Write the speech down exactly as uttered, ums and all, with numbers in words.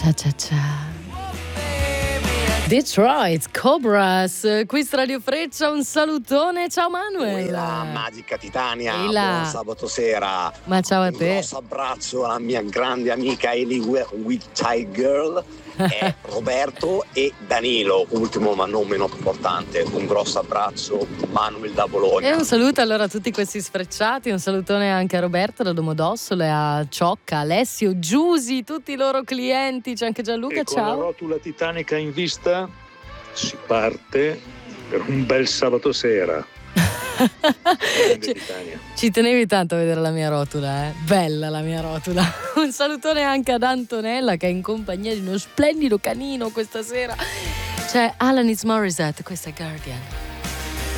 Cia cia cia. Detroit Cobras, qui su Radio Freccia, un salutone, ciao Manuel. La magica Titania, Eila. buon sabato sera. Ma ciao a Un te. grosso abbraccio alla mia grande amica Eli with Child Girl, e Roberto e Danilo, ultimo ma non meno importante. Un grosso abbraccio, Manuel da Bologna. E un saluto allora a tutti questi sfrecciati, un salutone anche a Roberto da Domodossola, a Ciocca, Alessio, Giusi, tutti i loro clienti, c'è anche Gianluca, e con ciao. la rotula titanica in vista si parte per un bel sabato sera. ci, ci tenevi tanto a vedere la mia rotula, eh? Bella la mia rotula. Un salutone anche ad Antonella che è in compagnia di uno splendido canino questa sera. C'è Alanis Morissette, questa è Guardian.